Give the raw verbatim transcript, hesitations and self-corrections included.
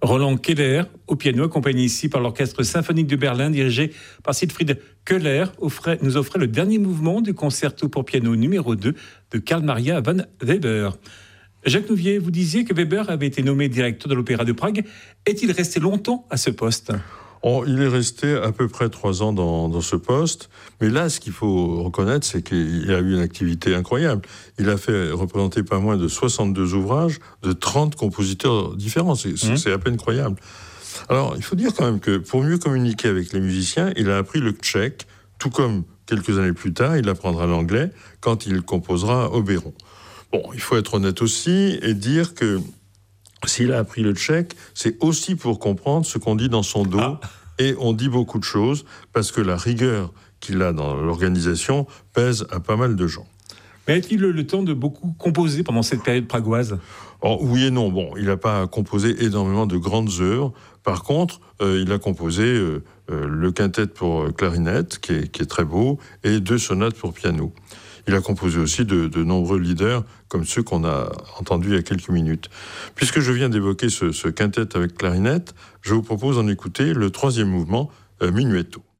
Roland Keller, au piano, accompagné ici par l'Orchestre symphonique de Berlin, dirigé par Siegfried Köhler, offrait, nous offrait le dernier mouvement du concerto pour piano numéro deux de Carl Maria von Weber. Jacques Nouvier, vous disiez que Weber avait été nommé directeur de l'Opéra de Prague. Est-il resté longtemps à ce poste ? Oh, il est resté à peu près trois ans dans, dans ce poste. Mais là, ce qu'il faut reconnaître, c'est qu'il a eu une activité incroyable. Il a fait représenter pas moins de soixante-deux ouvrages de trente compositeurs différents. C'est, mmh. c'est à peine croyable. Alors, il faut dire quand même que pour mieux communiquer avec les musiciens, il a appris le tchèque, tout comme quelques années plus tard, il apprendra l'anglais quand il composera Oberon. Bon, il faut être honnête aussi et dire que s'il a appris le tchèque, c'est aussi pour comprendre ce qu'on dit dans son dos. Ah. Et on dit beaucoup de choses parce que la rigueur qu'il a dans l'organisation pèse à pas mal de gens. Mais a-t-il le temps de beaucoup composer pendant cette période pragoise ? Oh, oui et non. Bon, il n'a pas composé énormément de grandes œuvres. Par contre, euh, il a composé euh, euh, le quintet pour clarinette, qui est, qui est très beau, et deux sonates pour piano. Il a composé aussi de, de nombreux leaders, comme ceux qu'on a entendus il y a quelques minutes. Puisque je viens d'évoquer ce, ce quintet avec clarinette, je vous propose d'en écouter le troisième mouvement, euh, Minuetto.